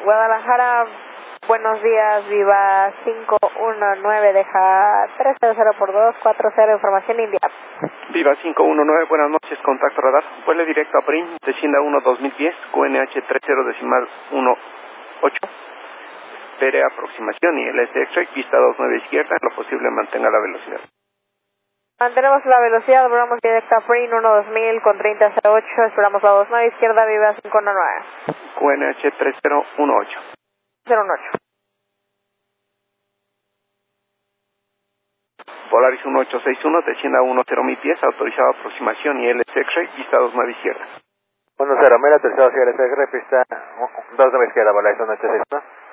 Guadalajara, buenos días, Viva 519, deja 300 por 240, información India. Viva 519, buenas noches, contacto radar, vuele directo a PRIN, descienda 1 2010, QNH 30.18, espere aproximación y LS X-Ray, pista 29 izquierda, en lo posible mantenga la velocidad. Mantenemos la velocidad, volvamos directo a PRIN 12000 con 3008, esperamos la 29 izquierda, Viva 519. QNH 3018. 08. Polaris 1861, descienda 10 mi pies, autorizado aproximación y LS X-Ray, pista 29 izquierda. 10, mira, autorizado hacia LS X-Ray, pista 29 izquierda, Polaris 1861.